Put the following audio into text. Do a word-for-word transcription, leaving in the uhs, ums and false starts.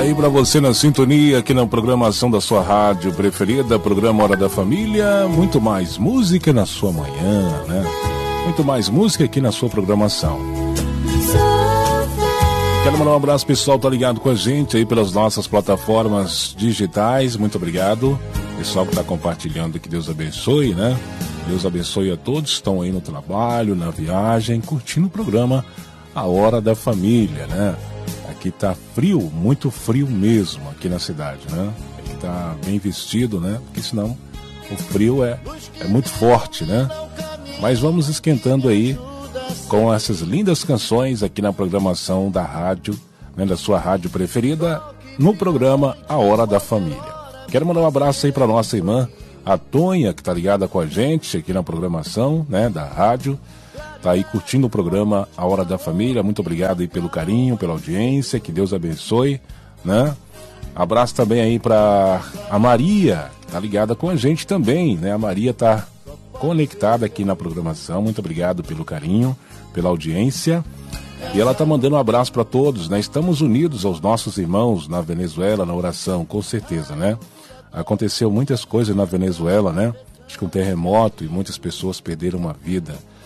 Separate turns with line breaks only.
Aí pra você na sintonia aqui na programação da sua rádio preferida, programa Hora da Família, muito mais música na sua manhã, né? Muito mais música aqui na sua programação. Quero mandar um abraço pessoal, tá ligado com a gente aí pelas nossas plataformas digitais, muito obrigado. Pessoal que tá compartilhando, que Deus abençoe, né? Deus abençoe a todos que estão aí no trabalho, na viagem, curtindo o programa A Hora da Família, né? Aqui tá frio, muito frio mesmo aqui na cidade, né? Aqui tá bem vestido, né? Porque senão o frio é, é muito forte, né? Mas vamos esquentando aí com essas lindas canções aqui na programação da rádio, né? Da sua rádio preferida, no programa A Hora da Família. Quero mandar um abraço aí para nossa irmã, a Tonha, que tá ligada com a gente aqui na programação, né? Da rádio. Tá aí curtindo o programa A Hora da Família. Muito obrigado aí pelo carinho, pela audiência, que Deus abençoe, né? Abraço também aí para a Maria, que tá ligada com a gente também, né? A Maria tá conectada aqui na programação. Muito obrigado pelo carinho, pela audiência. E ela tá mandando um abraço para todos, né? Estamos unidos aos nossos irmãos na Venezuela, na oração, com certeza, né? Aconteceu muitas coisas na Venezuela, né? Acho que um terremoto e muitas pessoas perderam a vida.